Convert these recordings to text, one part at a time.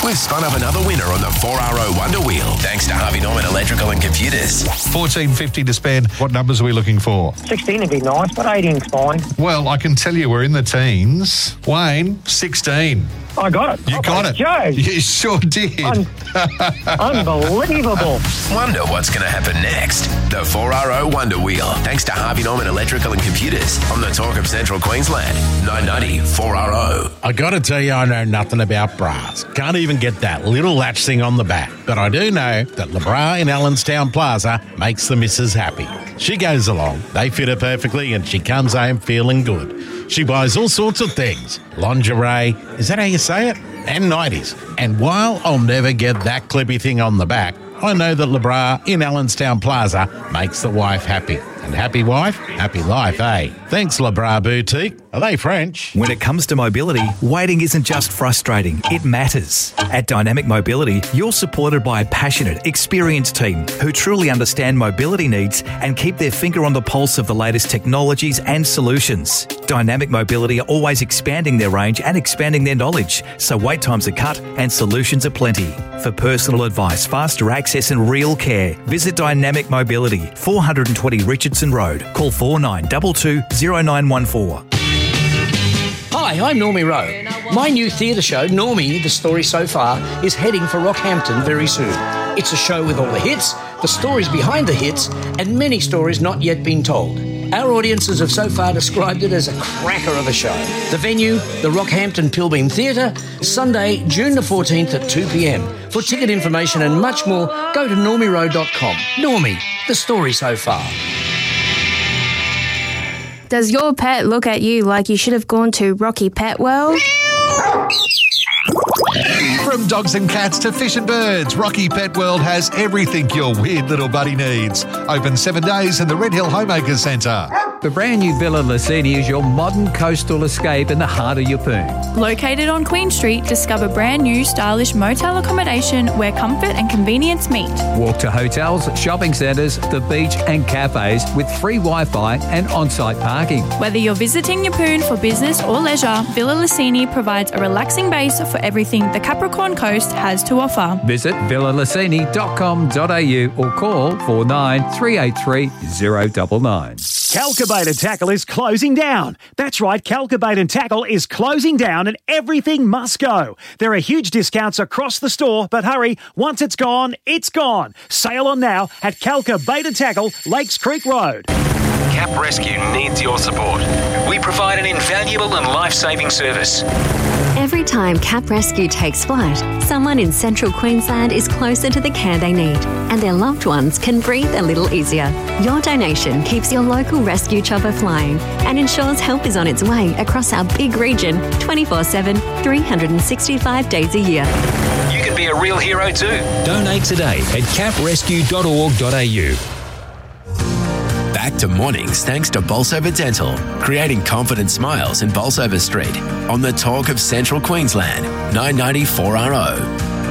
We've spun up another winner on the 4RO Wonder Wheel, thanks to Harvey Norman Electrical and Computers. $14.50 to spend. What numbers are we looking for? 16 would be nice, but 18's fine. Well, I can tell you we're in the teens. Wayne, 16. I got it. You got it. Joe. You sure did. Unbelievable. Wonder what's going to happen next. The 4RO Wonder Wheel, thanks to Harvey Norman Electrical and Computers on the Talk of Central Queensland. 990 4RO. I got to tell you, I know nothing about bras. Can't even get that little latch thing on the back. But I do know that LeBra in Allenstown Plaza makes the missus happy. She goes along, they fit her perfectly, and she comes home feeling good. She buys all sorts of things. Lingerie, is that how you say it? And 90s. And while I'll never get that clippy thing on the back, I know that LeBra in Allenstown Plaza makes the wife happy. And happy wife, happy life, eh? Thanks, LeBra Boutique. Are they French? When it comes to mobility, waiting isn't just frustrating, it matters. At Dynamic Mobility, you're supported by a passionate, experienced team who truly understand mobility needs and keep their finger on the pulse of the latest technologies and solutions. Dynamic Mobility are always expanding their range and expanding their knowledge, so wait times are cut and solutions are plenty. For personal advice, faster access and real care, visit Dynamic Mobility, 420 Richardson Road. Call 4922 0914. Hi, I'm Normie Rowe. My new theatre show, Normie, The Story So Far, is heading for Rockhampton very soon. It's a show with all the hits, the stories behind the hits, and many stories not yet been told. Our audiences have so far described it as a cracker of a show. The venue, the Rockhampton Pilbeam Theatre, Sunday, June the 14th at 2 p.m. For ticket information and much more, go to normierowe.com. Normie, The Story So Far. Does your pet look at you like you should have gone to Rocky Pet World? From dogs and cats to fish and birds, Rocky Pet World has everything your weird little buddy needs. Open 7 days in the Red Hill Homemakers Centre. The brand new Villa Lucini is your modern coastal escape in the heart of Yeppoon. Located on Queen Street, discover brand new stylish motel accommodation where comfort and convenience meet. Walk to hotels, shopping centres, the beach and cafes with free Wi-Fi and on-site parking. Whether you're visiting Yeppoon for business or leisure, Villa Lucini provides a relaxing base for everything the Capricorn Coast has to offer. Visit villalucini.com.au or call 49 383 099. Calcabait and Tackle is closing down. That's right, Calcabait and Tackle is closing down and everything must go. There are huge discounts across the store, but hurry, once it's gone, it's gone. Sail on now at Calcabait and Tackle, Lakes Creek Road. Cap Rescue needs your support. We provide an invaluable and life-saving service. Every time Cap Rescue takes flight, someone in Central Queensland is closer to the care they need, and their loved ones can breathe a little easier. Your donation keeps your local rescue chopper flying and ensures help is on its way across our big region 24/7, 365 days a year. You can be a real hero too. Donate today at caprescue.org.au. Back to mornings thanks to Bolsover Dental, creating confident smiles in Bolsover Street on the Talk of Central Queensland, 990 4RO.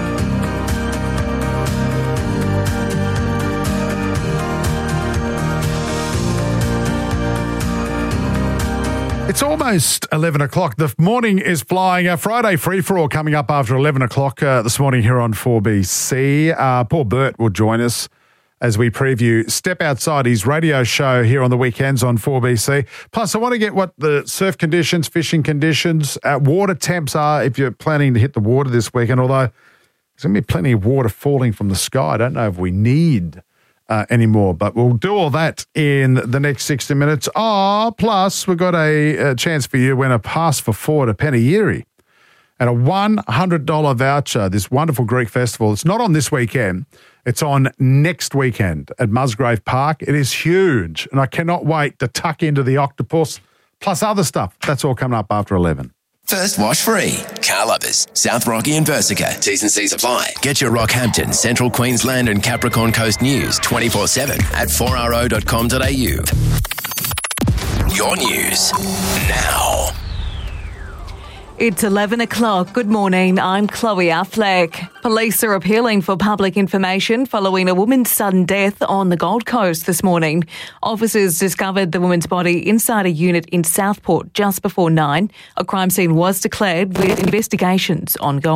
It's almost 11 o'clock. The morning is flying. Friday free-for-all coming up after 11 o'clock this morning here on 4BC. Paul Burt will join us as we preview Step Outside, his radio show here on the weekends on 4BC. Plus, I want to get what the surf conditions, fishing conditions, water temps are if you're planning to hit the water this weekend, although there's going to be plenty of water falling from the sky. I don't know if we need anymore, but we'll do all that in the next 60 minutes. Plus, we've got a chance for you to win a pass for four to Pennyiri and a $100 voucher, this wonderful Greek festival. It's not on this weekend. It's on next weekend at Musgrave Park. It is huge, and I cannot wait to tuck into the octopus, plus other stuff. That's all coming up after 11. First wash free. Car lovers, South Rocky and Versica. T's and C's apply. Get your Rockhampton, Central Queensland and Capricorn Coast news 24/7 at 4ro.com.au. Your news now. It's 11 o'clock. Good morning. I'm Chloe Affleck. Police are appealing for public information following a woman's sudden death on the Gold Coast this morning. Officers discovered the woman's body inside a unit in Southport just before 9. A crime scene was declared with investigations ongoing.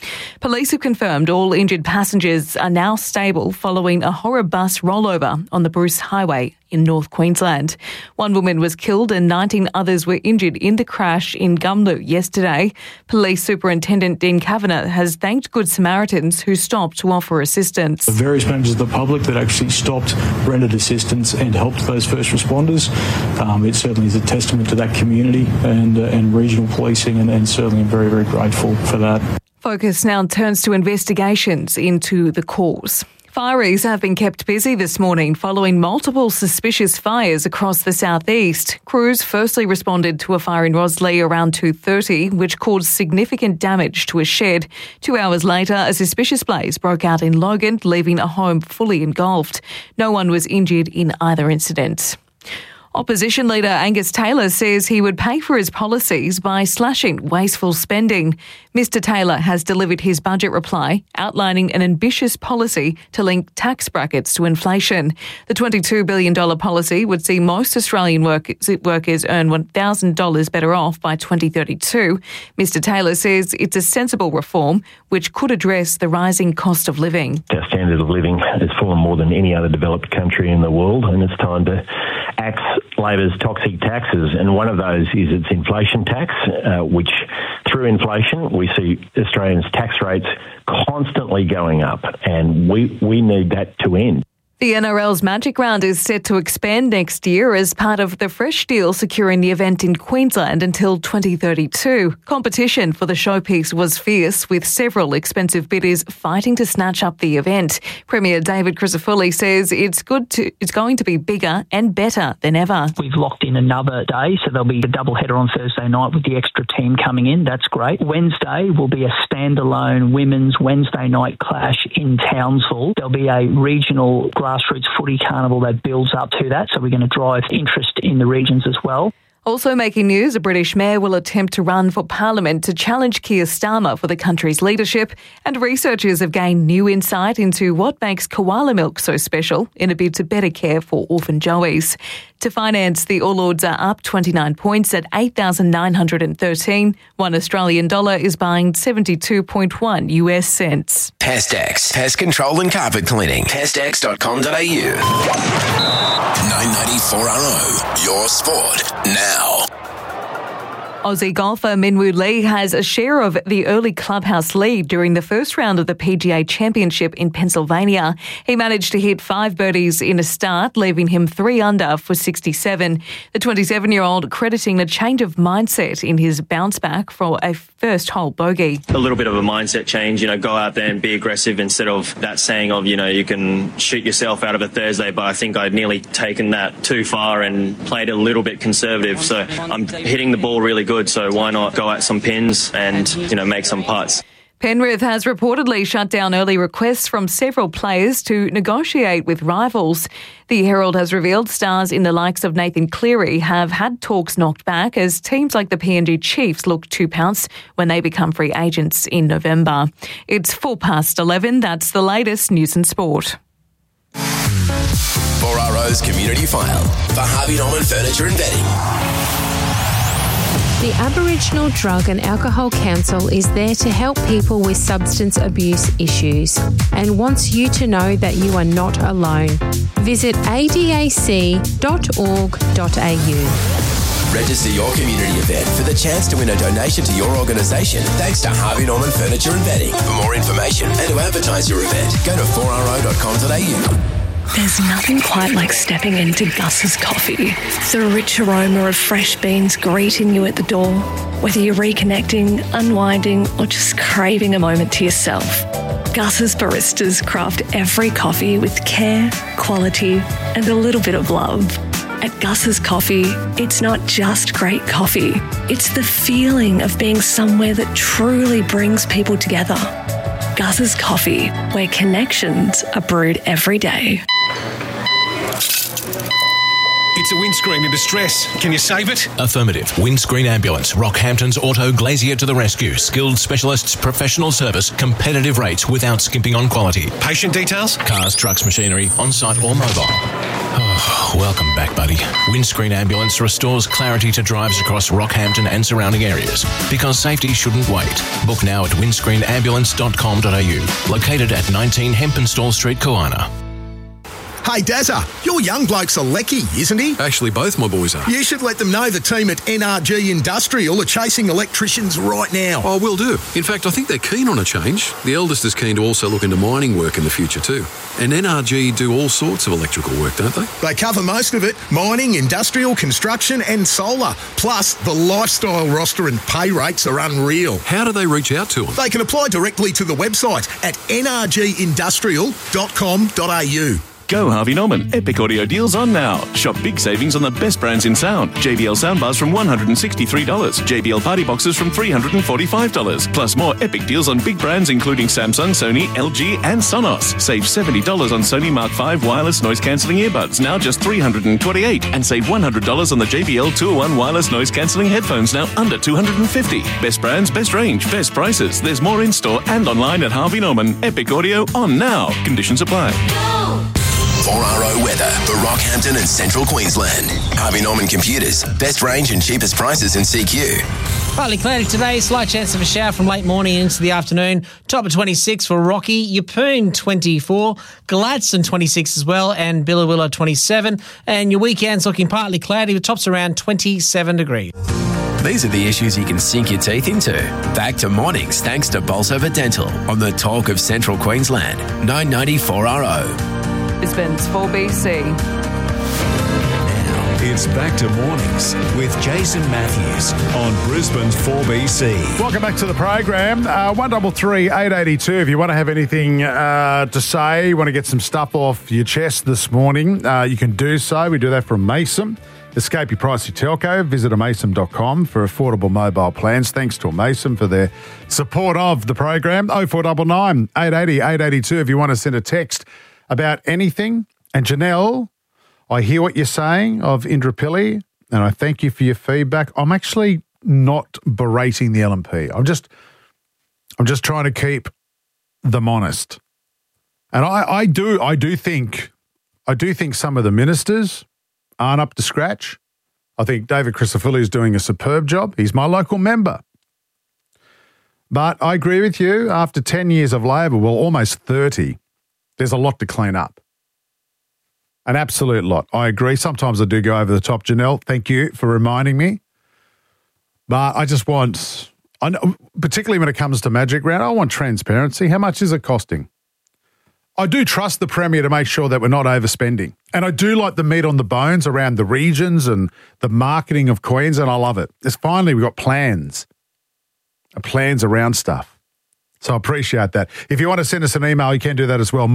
Police have confirmed all injured passengers are now stable following a horror bus rollover on the Bruce Highway in North Queensland. One woman was killed and 19 others were injured in the crash in Gumlu yesterday. Police Superintendent Dean Kavanagh has thanked Good Samaritans who stopped to offer assistance. The various members of the public that actually stopped, rendered assistance and helped those first responders. It certainly is a testament to that community and regional policing, and certainly I'm very, very grateful for that. Focus now turns to investigations into the cause. Fireys have been kept busy this morning following multiple suspicious fires across the southeast. Crews firstly responded to a fire in Rosalie around 2:30, which caused significant damage to a shed. 2 hours later, a suspicious blaze broke out in Logan, leaving a home fully engulfed. No one was injured in either incident. Opposition leader Angus Taylor says he would pay for his policies by slashing wasteful spending. Mr Taylor has delivered his budget reply outlining an ambitious policy to link tax brackets to inflation. The $22 billion policy would see most Australian workers earn $1,000 better off by 2032. Mr Taylor says it's a sensible reform which could address the rising cost of living. Our standard of living has fallen more than any other developed country in the world, and it's time to axe Labor's toxic taxes, and one of those is its inflation tax, which through inflation we see Australians' tax rates constantly going up, and we need that to end. The NRL's Magic Round is set to expand next year as part of the fresh deal securing the event in Queensland until 2032. Competition for the showpiece was fierce, with several expensive bidders fighting to snatch up the event. Premier David Crisafulli says it's going to be bigger and better than ever. We've locked in another day, so there'll be a double header on Thursday night with the extra team coming in. That's great. Wednesday will be a standalone women's Wednesday night clash in Townsville. There'll be a regional grassroots footy carnival that builds up to that, so we're going to drive interest in the regions as well. Also making news, a British mayor will attempt to run for Parliament to challenge Keir Starmer for the country's leadership, and researchers have gained new insight into what makes koala milk so special in a bid to better care for orphan joeys. To finance, the All Ords are up 29 points at 8,913. $1 Australian dollar is buying 72.1 US cents. PestX, pest control and carpet cleaning. PestX.com.au. 994RO, your sport now. Aussie golfer Minwoo Lee has a share of the early clubhouse lead during the first round of the PGA Championship in Pennsylvania. He managed to hit 5 birdies in a start, leaving him 3 under for 67. The 27-year-old crediting a change of mindset in his bounce back for a first-hole bogey. A little bit of a mindset change, go out there and be aggressive instead of that saying of, you can shoot yourself out of a Thursday, but I think I'd nearly taken that too far and played a little bit conservative. So I'm hitting the ball really good, so why not go at some pins and, make some putts. Penrith has reportedly shut down early requests from several players to negotiate with rivals. The Herald has revealed stars in the likes of Nathan Cleary have had talks knocked back as teams like the PNG Chiefs look to pounce when they become free agents in November. It's 11:04. That's the latest news and sport. 4RO's Community File for Harvey Norman Furniture and Bedding. The Aboriginal Drug and Alcohol Council is there to help people with substance abuse issues and wants you to know that you are not alone. Visit adac.org.au. Register your community event for the chance to win a donation to your organisation thanks to Harvey Norman Furniture and Bedding. For more information and to advertise your event, go to 4ro.com.au. There's nothing quite like stepping into Gus's Coffee. The rich aroma of fresh beans greeting you at the door. Whether you're reconnecting, unwinding, or just craving a moment to yourself, Gus's baristas craft every coffee with care, quality, and a little bit of love. At Gus's Coffee, it's not just great coffee. It's the feeling of being somewhere that truly brings people together. Gus's Coffee, where connections are brewed every day. It's a windscreen in distress. Can you save it? Affirmative. Windscreen Ambulance. Rockhampton's Auto Glazier to the rescue. Skilled specialists, professional service, competitive rates without skimping on quality. Patient details? Cars, trucks, machinery, on-site or mobile. Oh, welcome back, buddy. Windscreen Ambulance restores clarity to drives across Rockhampton and surrounding areas because safety shouldn't wait. Book now at windscreenambulance.com.au. Located at 19 Hempenstall Street, Koana. Hey, Dazza, your young bloke's a lecky, isn't he? Actually, both my boys are. You should let them know the team at NRG Industrial are chasing electricians right now. Oh, will do. In fact, I think they're keen on a change. The eldest is keen to also look into mining work in the future too. And NRG do all sorts of electrical work, don't they? They cover most of it. Mining, industrial, construction and solar. Plus, the lifestyle roster and pay rates are unreal. How do they reach out to them? They can apply directly to the website at nrgindustrial.com.au. Go Harvey Norman. Epic audio deals on now. Shop big savings on the best brands in sound. JBL soundbars from $163. JBL party boxes from $345. Plus more epic deals on big brands including Samsung, Sony, LG and Sonos. Save $70 on Sony Mark V wireless noise cancelling earbuds, now just $328. And save $100 on the JBL 201 wireless noise cancelling headphones, now under $250. Best brands, best range, best prices. There's more in store and online at Harvey Norman. Epic audio on now. Conditions apply. 4RO weather for Rockhampton and Central Queensland. Harvey Norman Computers. Best range and cheapest prices in CQ. Partly cloudy today, slight chance of a shower from late morning into the afternoon. Top of 26 for Rocky, Yeppoon 24, Gladstone 26 as well, and Billawilla 27. And your weekend's looking partly cloudy with tops around 27 degrees. These are the issues you can sink your teeth into. Back to mornings thanks to Bolsover Dental on the Talk of Central Queensland, 990 4RO. Brisbane's 4BC. It's back to mornings with Jason Matthews on Brisbane's 4BC. Welcome back to the program. 133 882. If you want to have anything to say, you want to get some stuff off your chest this morning, you can do so. We do that from Mason. Escape your pricey telco. Visit amason.com for affordable mobile plans. Thanks to Mason for their support of the program. 0499 880 882 if you want to send a text about anything. And Janelle, I hear what you're saying of Indrapilli, and I thank you for your feedback. I'm actually not berating the LNP. I'm just trying to keep them honest. And I do think some of the ministers aren't up to scratch. I think David Crisafulli is doing a superb job. He's my local member. But I agree with you. After 10 years of Labor, well, almost 30, there's a lot to clean up. An absolute lot. I agree. Sometimes I do go over the top, Janelle. Thank you for reminding me. But I just want, particularly when it comes to Magic Round, I want transparency. How much is it costing? I do trust the Premier to make sure that we're not overspending. And I do like the meat on the bones around the regions and the marketing of Queensland. I love it. It's finally we've got plans around stuff. So I appreciate that. If you want to send us an email, you can do that as well.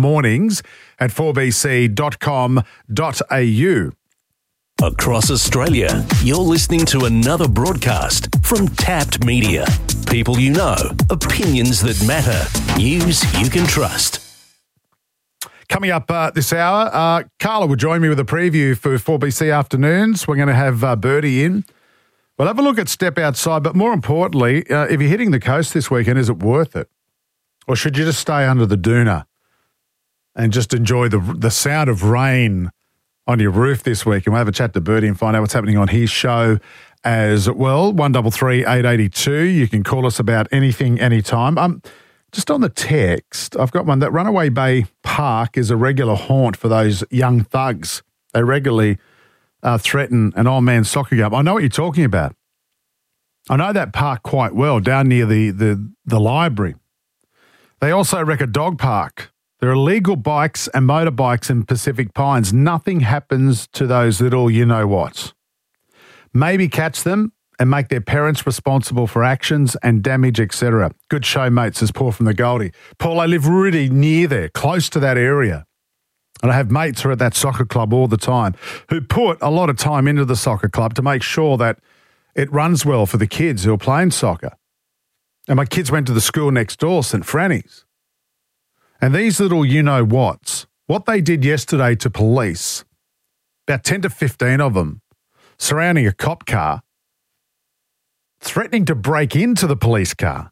mornings@4bc.com.au. Across Australia, you're listening to another broadcast from Tapped Media. People you know, opinions that matter, news you can trust. Coming up this hour, Carla will join me with a preview for 4BC Afternoons. We're going to have Birdie in. We'll have a look at Step Outside, but more importantly, if you're hitting the coast this weekend, is it worth it? Or should you just stay under the doona and just enjoy the sound of rain on your roof this week? And we'll have a chat to Birdie and find out what's happening on his show as well. 133 882. You can call us about anything, anytime. Just on the text, I've got one that Runaway Bay Park is a regular haunt for those young thugs. They regularly threaten an old man soccer game. I know what you're talking about. I know that park quite well, down near the library. They also wreck a dog park. There are illegal bikes and motorbikes in Pacific Pines. Nothing happens to those little you-know-whats. Maybe catch them and make their parents responsible for actions and damage, etc. Good show, mates, says Paul from the Goldie. Paul, I live really near there, close to that area. And I have mates who are at that soccer club all the time who put a lot of time into the soccer club to make sure that it runs well for the kids who are playing soccer. And my kids went to the school next door, St. Franny's. And these little you-know-whats, what they did yesterday to police, about 10 to 15 of them, surrounding a cop car, threatening to break into the police car.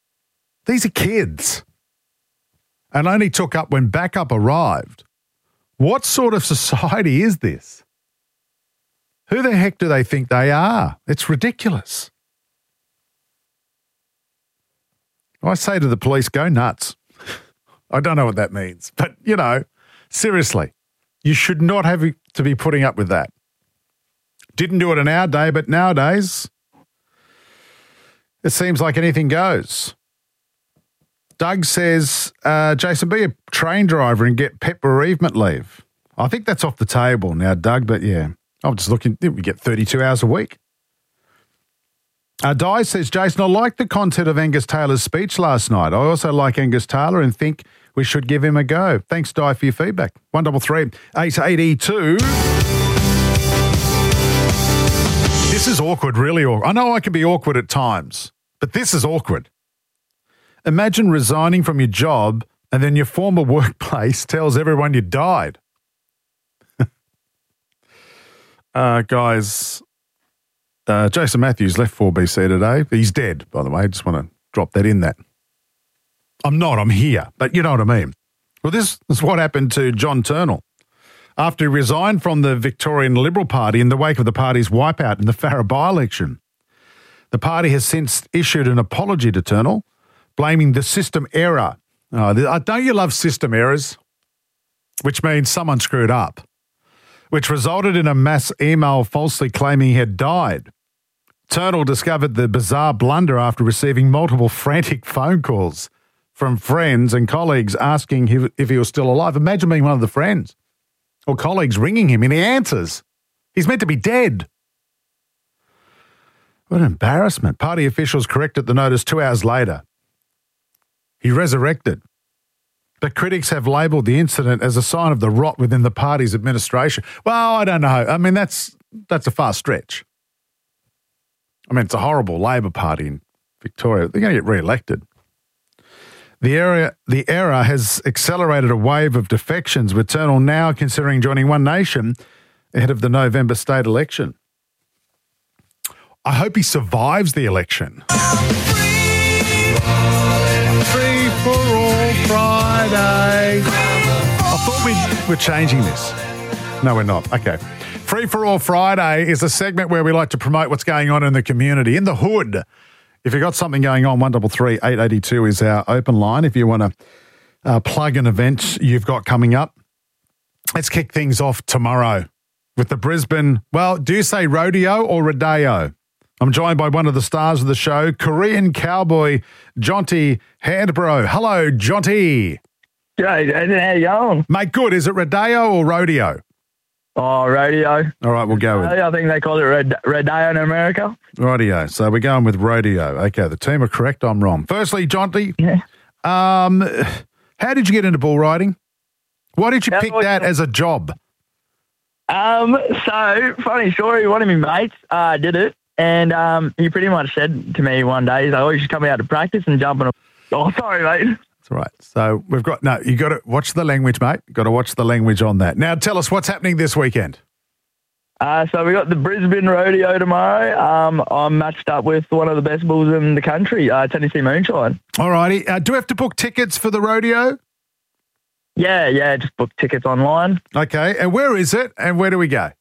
These are kids. And only took up when backup arrived. What sort of society is this? Who the heck do they think they are? It's ridiculous. I say to the police, go nuts. I don't know what that means. But, you know, seriously, you should not have to be putting up with that. Didn't do it in our day, but nowadays, it seems like anything goes. Doug says, Jason, be a train driver and get PEP bereavement leave. I think that's off the table now, Doug, but yeah. I'm just looking, we get 32 hours a week. Di says, Jason, I like the content of Angus Taylor's speech last night. I also like Angus Taylor and think we should give him a go. Thanks, Di, for your feedback. 133 882. This is awkward, really awkward. I know I can be awkward at times, but this is awkward. Imagine resigning from your job and then your former workplace tells everyone you died. Guys, Jason Matthews left 4BC today. He's dead, by the way. I just want to drop that in that. I'm here, but you know what I mean. Well, this is what happened to John Turnell. After he resigned from the Victorian Liberal Party in the wake of the party's wipeout in the Farrer by-election. The party has since issued an apology to Turnell, blaming the system error. Don't you love system errors? Which means someone screwed up, which resulted in a mass email falsely claiming he had died. Turnell discovered the bizarre blunder after receiving multiple frantic phone calls from friends and colleagues asking if he was still alive. Imagine being one of the friends or colleagues ringing him and he answers. He's meant to be dead. What an embarrassment. Party officials corrected the notice 2 hours later. He resurrected. But critics have labelled the incident as a sign of the rot within the party's administration. Well, I don't know. I mean, that's a far stretch. I mean, it's a horrible Labor Party in Victoria. They're going to get re-elected. The error has accelerated a wave of defections, with Turnell now considering joining One Nation ahead of the November state election. I hope he survives the election. Free for all Friday. I thought we're changing this. No, we're not. Okay. Free for all Friday is a segment where we like to promote what's going on in the community, in the hood. If you've got something going on, 133 882 is our open line. If you want to plug an event you've got coming up, let's kick things off tomorrow with the Brisbane, well, do you say rodeo or rodeo? I'm joined by one of the stars of the show, Korean cowboy Jonty Handbro. Hello, Jonty. G'day, how you going? Mate, good. Is it rodeo or rodeo? Oh, rodeo. All right, we'll go with it. I think they call it rodeo in America. Rodeo. So we're going with rodeo. Okay, the team are correct. I'm wrong. Firstly, Jonty, how did you get into bull riding? Why did you pick that as a job? So, funny story, one of my mates did it, and he pretty much said to me one day, he's like, oh, you should come out to practice and jump on a... Oh, sorry, mate. That's right. So we've got... No, you got to watch the language, mate. Got to watch the language on that. Now, tell us what's happening this weekend. So we got the Brisbane Rodeo tomorrow. I'm matched up with one of the best bulls in the country, Tennessee Moonshine. All righty. Do we have to book tickets for the rodeo? Yeah, just book tickets online. Okay, and where is it and where do we go?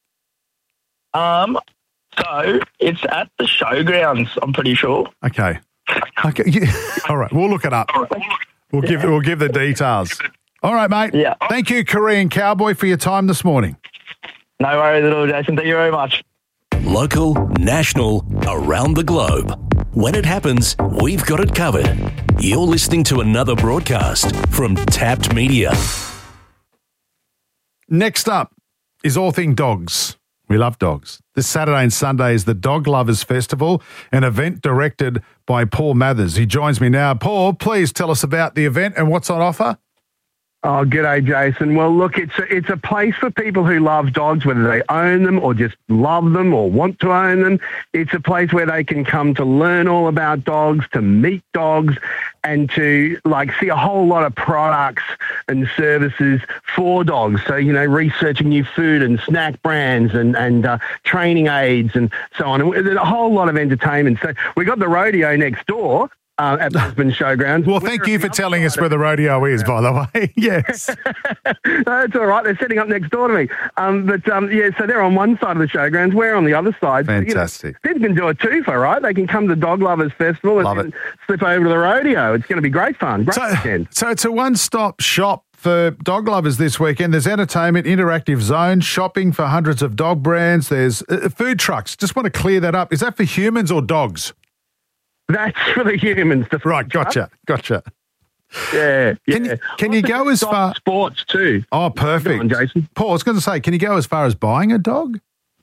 So it's at the showgrounds, I'm pretty sure. Okay. All right, we'll look it up. We'll give the details. All right, mate. Yeah. Thank you, Korean Cowboy, for your time this morning. No worries at all, Jason. Thank you very much. Local, national, around the globe. When it happens, we've got it covered. You're listening to another broadcast from Tapped Media. Next up is All Thing Dogs. We love dogs. This Saturday and Sunday is the Dog Lovers Festival, an event directed by Paul Mathers. He joins me now. Paul, please tell us about the event and what's on offer. Oh, g'day, Jason. Well, look, it's a place for people who love dogs, whether they own them or just love them or want to own them. It's a place where they can come to learn all about dogs, to meet dogs, and to see a whole lot of products and services for dogs. So, researching new food and snack brands and training aids and so on. And there's a whole lot of entertainment. So we got the rodeo next door. at Brisbane Showgrounds. Well, thank you for telling us where the rodeo is, by the way. Yes. No, it's all right. They're setting up next door to me. So they're on one side of the showgrounds. We're on the other side. Fantastic. So, people can do a twofer, right? They can come to the Dog Lovers Festival and slip over to the rodeo. It's going to be great fun. Great weekend. So it's a one-stop shop for dog lovers this weekend. There's entertainment, interactive zones, shopping for hundreds of dog brands. There's food trucks. Just want to clear that up. Is that for humans or dogs? That's for the humans. Right, gotcha. Yeah. Can you go as far? Sports too. Oh, perfect. Go on, Jason. Paul, I was going to say, can you go as far as buying a dog?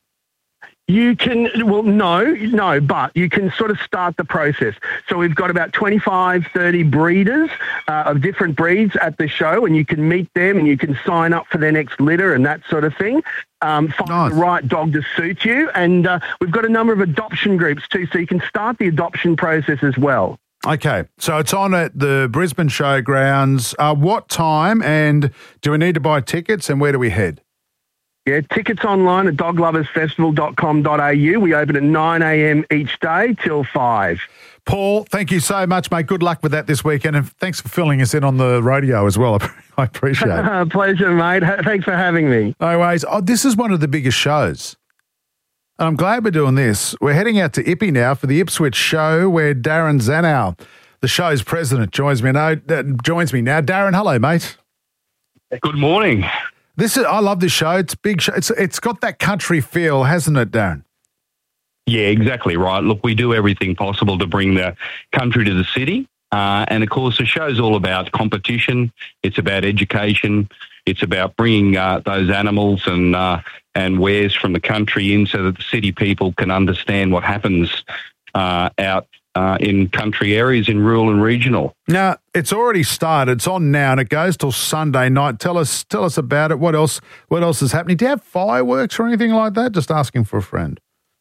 You can, no, but you can sort of start the process. So we've got about 25, 30 breeders of different breeds at the show, and you can meet them and you can sign up for their next litter and that sort of thing. Find the right dog to suit you. And we've got a number of adoption groups too, so you can start the adoption process as well. Okay, so it's on at the Brisbane Showgrounds. What time, and do we need to buy tickets, and where do we head? Yeah, tickets online at dogloversfestival.com.au. We open at 9 a.m. each day till 5. Paul, thank you so much, mate. Good luck with that this weekend, and thanks for filling us in on the rodeo as well. I appreciate it. Pleasure, mate. Thanks for having me. No worries. This is one of the biggest shows. And I'm glad we're doing this. We're heading out to Ippy now for the Ipswich show, where Darren Zanow, the show's president, joins me now. Darren, hello, mate. Good morning. I love this show. It's a big show. It's got that country feel, hasn't it, Darren? Yeah, exactly right. Look, we do everything possible to bring the country to the city. And, of course, the show's all about competition. It's about education. It's about bringing those animals and wares from the country in so that the city people can understand what happens out in country areas, in rural and regional. Now, it's already started. It's on now, and it goes till Sunday night. Tell us about it. What else is happening? Do you have fireworks or anything like that? Just asking for a friend.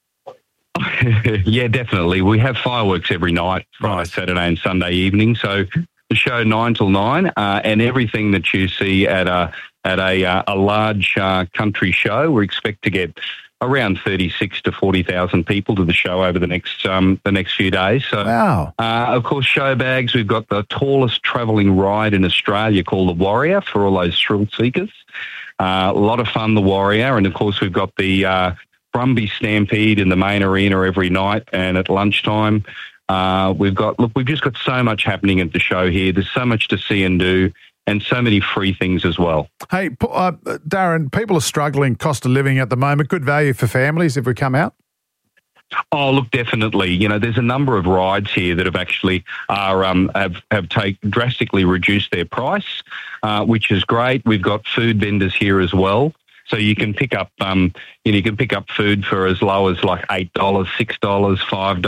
Yeah, definitely. We have fireworks every night, Friday, Saturday and Sunday evening. So the show 9 till 9, and everything that you see at a large country show, we expect to get around 36 to 40,000 people to the show over the next few days. So, wow. Of course, show bags. We've got the tallest travelling ride in Australia called the Warrior for all those thrill seekers. A lot of fun, the Warrior, and of course we've got the Brumby Stampede in the main arena every night and at lunchtime. We've just got so much happening at the show here. There's so much to see and do, and so many free things as well. Hey, Darren, people are struggling, cost of living at the moment. Good value for families if we come out? Oh, look, definitely. You know, there's a number of rides here that have actually drastically reduced their price, which is great. We've got food vendors here as well. So you can pick up, food for as low as like $8, $6,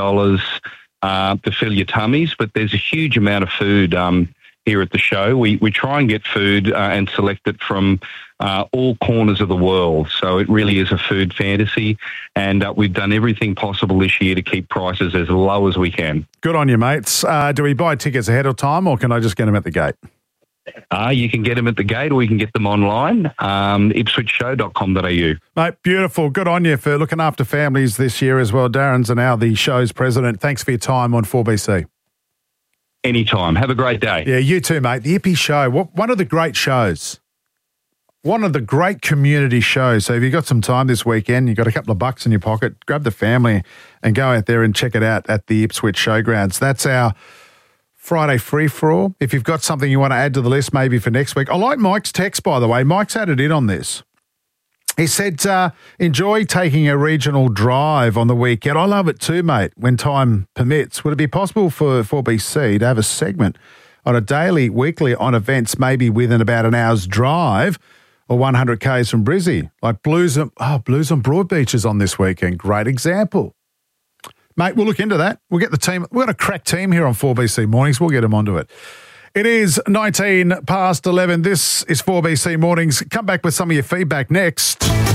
$5 to fill your tummies. But there's a huge amount of food here at the show. We try and get food and select it from all corners of the world. So it really is a food fantasy. And we've done everything possible this year to keep prices as low as we can. Good on you, mates. Do we buy tickets ahead of time, or can I just get them at the gate? You can get them at the gate, or you can get them online, ipswichshow.com.au. Mate, beautiful. Good on you for looking after families this year as well. Darren's now the show's president. Thanks for your time on 4BC. Anytime. Have a great day. Yeah, you too, mate. The Ippy Show, one of the great shows. One of the great community shows. So if you've got some time this weekend, you've got a couple of bucks in your pocket, grab the family and go out there and check it out at the Ipswich Showgrounds. That's our Friday free-for-all. If you've got something you want to add to the list maybe for next week. I like Mike's text, by the way. Mike's added in on this. He said, enjoy taking a regional drive on the weekend. I love it too, mate, when time permits. Would it be possible for 4BC to have a segment on a daily, weekly on events, maybe within about an hour's drive or 100 Ks from Brizzy? Like Blues on Broadbeach is on this weekend. Great example. Mate, we'll look into that. We'll get the team. We've got a crack team here on 4BC Mornings. We'll get them onto it. It is 19 past 11. This is 4BC Mornings. Come back with some of your feedback next.